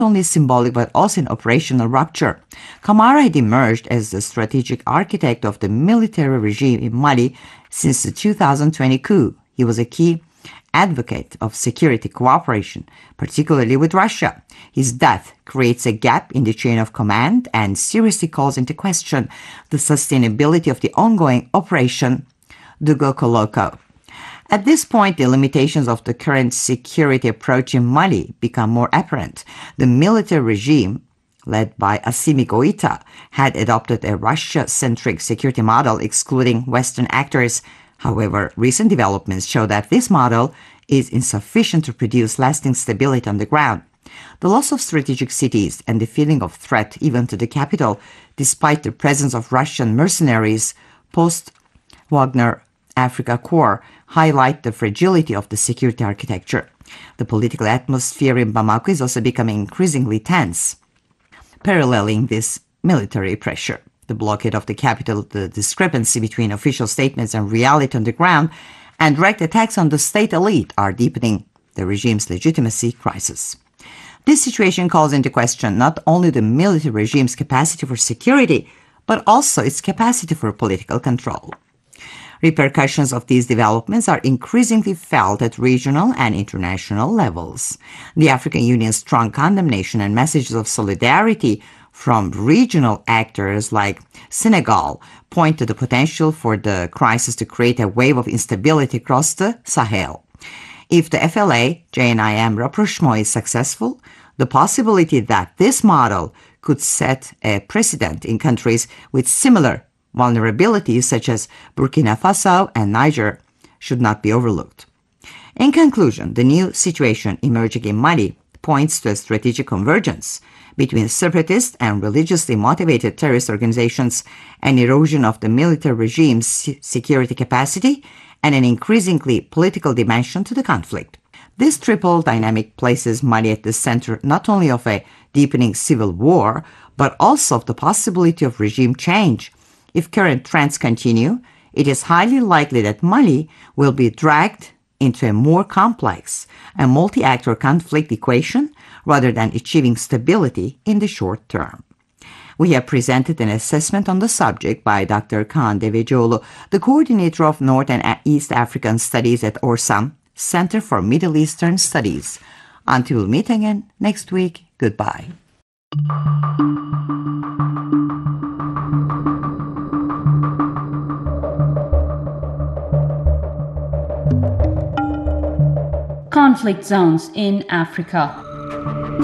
only symbolic but also an operational rupture. Camara had emerged as the strategic architect of the military regime in Mali since the 2020 coup. He was a key advocate of security cooperation, particularly with Russia. His death creates a gap in the chain of command and seriously calls into question the sustainability of the ongoing Operation Dugokolo. At this point, the limitations of the current security approach in Mali become more apparent. The military regime, led by Assimi Goïta, had adopted a Russia-centric security model excluding Western actors. However, recent developments show that this model is insufficient to produce lasting stability on the ground. The loss of strategic cities and the feeling of threat even to the capital, despite the presence of Russian mercenaries post-Wagner Africa Corps, highlight the fragility of the security architecture. The political atmosphere in Bamako is also becoming increasingly tense, paralleling this military pressure. The blockade of the capital, the discrepancy between official statements and reality on the ground, and direct attacks on the state elite are deepening the regime's legitimacy crisis. This situation calls into question not only the military regime's capacity for security, but also its capacity for political control. Repercussions of these developments are increasingly felt at regional and international levels. The African Union's strong condemnation and messages of solidarity from regional actors like Senegal point to the potential for the crisis to create a wave of instability across the Sahel. If the FLA-JNIM rapprochement is successful, the possibility that this model could set a precedent in countries with similar vulnerabilities such as Burkina Faso and Niger should not be overlooked. In conclusion, the new situation emerging in Mali points to a strategic convergence between separatist and religiously motivated terrorist organizations, an erosion of the military regime's security capacity, and an increasingly political dimension to the conflict. This triple dynamic places Mali at the center not only of a deepening civil war, but also of the possibility of regime change. If current trends continue, it is highly likely that Mali will be dragged into a more complex and multi-actor conflict equation rather than achieving stability in the short term. We have presented an assessment on the subject by Dr. Kaan Devecioğlu, the coordinator of North and East African Studies at ORSAM, Center for Middle Eastern Studies. Until we meet again next week, goodbye. Conflict zones in Africa.